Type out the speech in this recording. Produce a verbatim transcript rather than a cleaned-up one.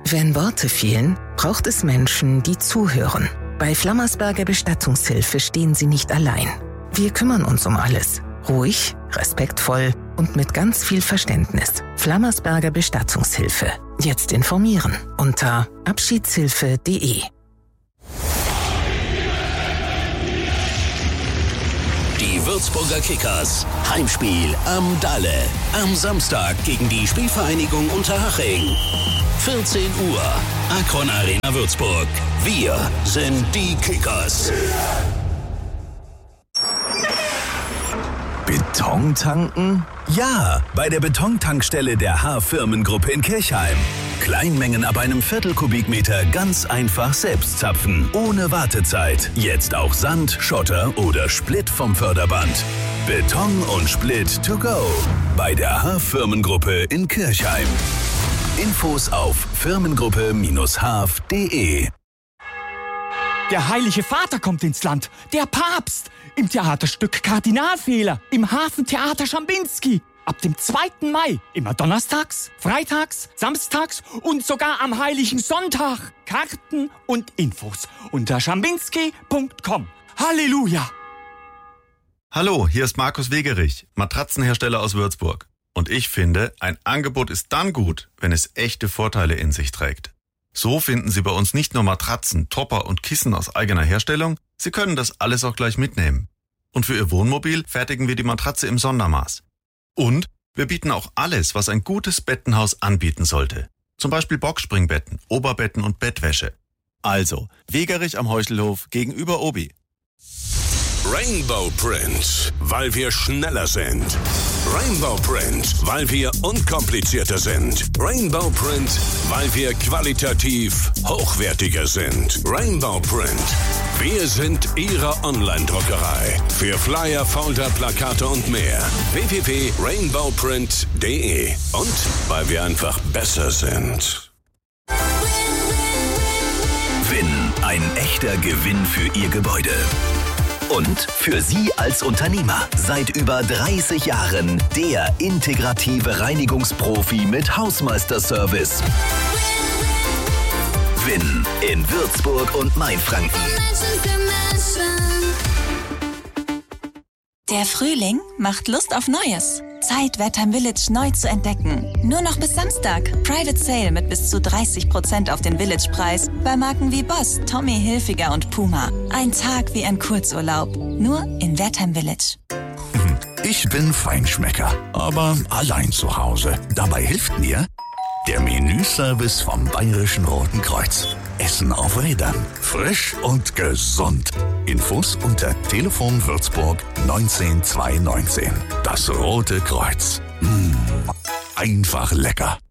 Wenn Worte fehlen, braucht es Menschen, die zuhören. Bei Flammersberger Bestattungshilfe stehen Sie nicht allein. Wir kümmern uns um alles. Ruhig, respektvoll und mit ganz viel Verständnis. Flammersberger Bestattungshilfe. Jetzt informieren unter abschiedshilfe punkt de. Die Würzburger Kickers. Heimspiel am Dalle. Am Samstag gegen die Spielvereinigung Unterhaching. vierzehn Uhr. Akron Arena Würzburg. Wir sind die Kickers. Beton tanken? Ja, bei der Betontankstelle der H-Firmengruppe in Kirchheim. Kleinmengen ab einem Viertelkubikmeter ganz einfach selbst zapfen, ohne Wartezeit. Jetzt auch Sand, Schotter oder Split vom Förderband. Beton und Split to go. Bei der H-Firmengruppe in Kirchheim. Infos auf firmengruppe Bindestrich h f punkt de. Der Heilige Vater kommt ins Land, der Papst, im Theaterstück Kardinalfehler, im Hafentheater Schambinski. Ab dem zweiten Mai, immer donnerstags, freitags, samstags und sogar am Heiligen Sonntag. Karten und Infos unter schambinski punkt com. Halleluja! Hallo, hier ist Markus Wegerich, Matratzenhersteller aus Würzburg. Und ich finde, ein Angebot ist dann gut, wenn es echte Vorteile in sich trägt. So finden Sie bei uns nicht nur Matratzen, Topper und Kissen aus eigener Herstellung, Sie können das alles auch gleich mitnehmen. Und für Ihr Wohnmobil fertigen wir die Matratze im Sondermaß. Und wir bieten auch alles, was ein gutes Bettenhaus anbieten sollte. Zum Beispiel Boxspringbetten, Oberbetten und Bettwäsche. Also, Wegerich am Heuchelhof gegenüber Obi. Rainbow Print, weil wir schneller sind. Rainbow Print, weil wir unkomplizierter sind. Rainbow Print, weil wir qualitativ hochwertiger sind. Rainbow Print, wir sind Ihre Online-Druckerei. Für Flyer, Folder, Plakate und mehr. w w w punkt rainbow print punkt de. Und weil wir einfach besser sind. Win, ein echter Gewinn für Ihr Gebäude. Und für Sie als Unternehmer. Seit über dreißig Jahren der integrative Reinigungsprofi mit Hausmeisterservice. Win in Würzburg und Mainfranken. Der Frühling macht Lust auf Neues. Zeit, Wertheim Village neu zu entdecken. Nur noch bis Samstag. Private Sale mit bis zu dreißig Prozent auf den Village-Preis. Bei Marken wie Boss, Tommy Hilfiger und Puma. Ein Tag wie ein Kurzurlaub. Nur in Wertheim Village. Ich bin Feinschmecker, aber allein zu Hause. Dabei hilft mir der Menüservice vom Bayerischen Roten Kreuz. Essen auf Rädern. Frisch und gesund. Infos unter Telefon Würzburg neunzehn zwei neunzehn. Das Rote Kreuz. Mmh, einfach lecker.